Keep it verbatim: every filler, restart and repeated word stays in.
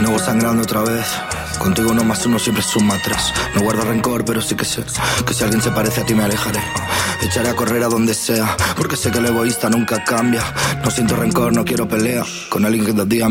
nuevo sangrando otra vez. Contigo uno más uno siempre suma tres. No guardo rencor, pero sí que sé que si alguien se parece a ti me alejaré. Echaré a correr a donde sea, porque sé que el egoísta nunca cambia. No siento rencor, no quiero pelea con alguien que dos días